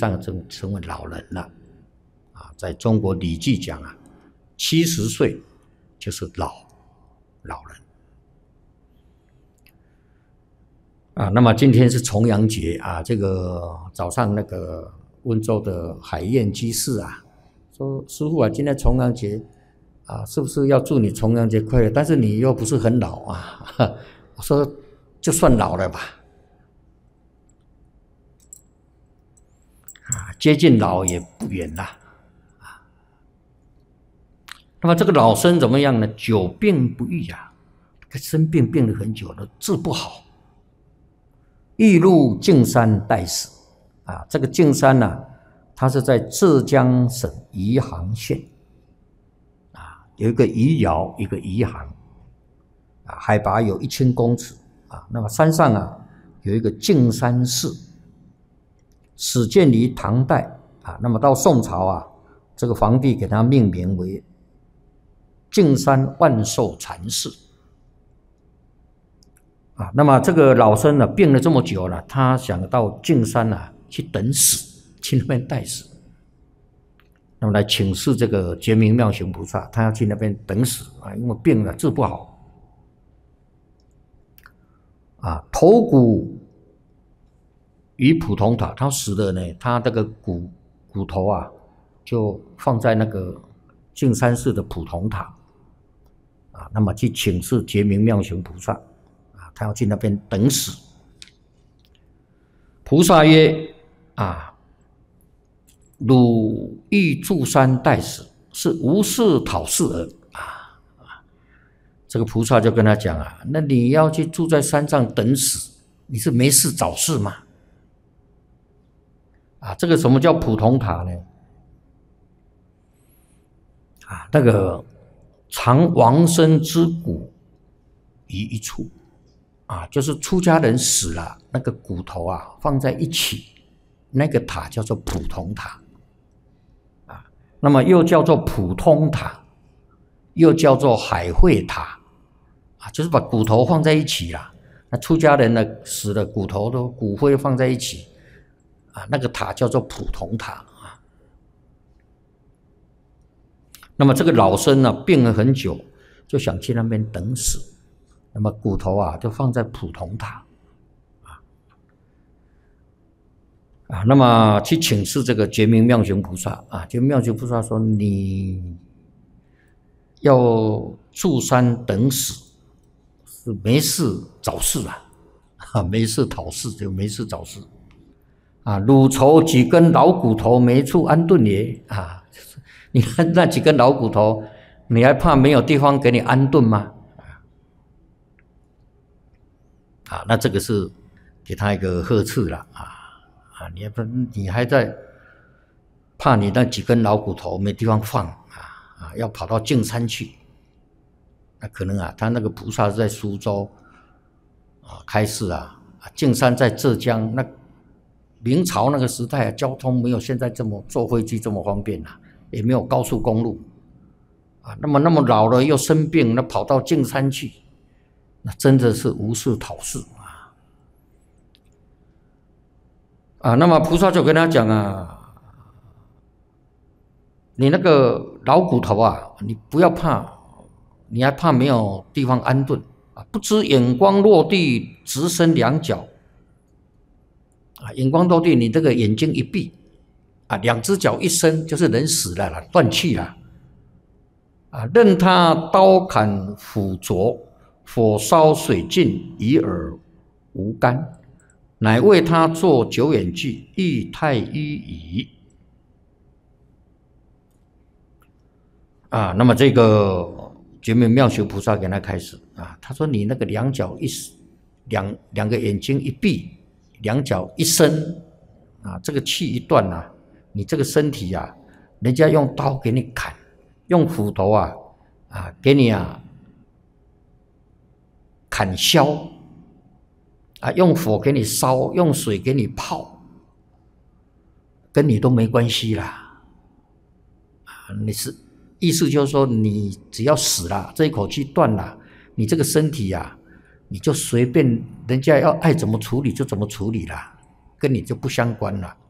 上成为老人了啊。在中国《礼记》讲啊，70岁就是老人啊。那么今天是重阳节啊，这个早上那个温州的海晏居士啊，说师父啊，今天重阳节啊，是不是要祝你重阳节快乐？但是你又不是很老啊。我说就算老了吧，啊，接近老也不远啦。那么这个老生怎么样呢？久病不愈啊，生病病了很久了，治不好。欲入径山待死啊，这个径山呢，它是在浙江省余杭县啊，有一个余姚，一个余杭啊，海拔有1000公尺啊。那么山上啊有一个径山寺，始建于唐代啊。那么到宋朝啊，这个皇帝给它命名为径山万寿禅寺啊。那么这个老僧呢，病了这么久了，他想到径山啊去等死，去那边待死。那么来请示这个觉明妙行菩萨，他要去那边等死啊，因为病了治不好啊。头骨于普通塔，他死了呢，他这个骨头啊，就放在那个径山寺的普通塔啊。那么去请示觉明妙行菩萨啊，他要去那边等死。菩萨曰：啊，汝欲住山待死，是无事讨事耳啊。这个菩萨就跟他讲啊，那你要去住在山上等死，你是没事找事吗？啊，这个什么叫普通塔呢？啊，那个藏亡生之骨于一处啊，就是出家人死了，那个骨头啊放在一起，那个塔叫做普通塔啊。那么又叫做普通塔，又叫做海会塔啊，就是把骨头放在一起啦。那出家人呢死了，骨头的骨灰放在一起啊，那个塔叫做普通塔啊。那么这个老僧呢病了很久，就想去那边等死，那么骨头啊就放在普通塔啊。那么去请示这个觉明妙行菩萨啊，觉明妙行菩萨说，你要住山等死，是没事找事啊，没事讨事就没事找事啊。汝愁几根老骨头没处安顿也啊。你看那几根老骨头，你还怕没有地方给你安顿吗？啊，那这个是给他一个呵斥了啊！你还在怕你那几根老骨头没地方放啊，要跑到径山去？那可能啊，他那个菩萨是在苏州啊开示啊，径山在浙江，那明朝那个时代啊，交通没有现在这么坐飞机这么方便啊。也没有高速公路啊，那么老了又生病，那跑到径山去，那真的是无事讨事啊。那么菩萨就跟他讲啊，你那个老骨头啊，你不要怕，你还怕没有地方安顿啊？不知眼光落地，直伸两脚啊，眼光落地，你这个眼睛一闭。啊，两只脚一伸，就是人死了啦，断气了啊！任他刀砍斧啄，火烧水浸，以耳无干，乃为他作久远句，欲太迂矣啊！那么这个觉明妙行菩萨给他开始啊，他说你那个两脚两个眼睛一闭，两脚一伸啊，这个气一断啊。你这个身体啊，人家用刀给你砍，用斧头啊给你砍削啊，用火给你烧，用水给你泡，跟你都没关系啦啊！意思就是说，你只要死了，这一口气断了，你这个身体啊，你就随便人家要爱怎么处理就怎么处理啦，跟你就不相关了。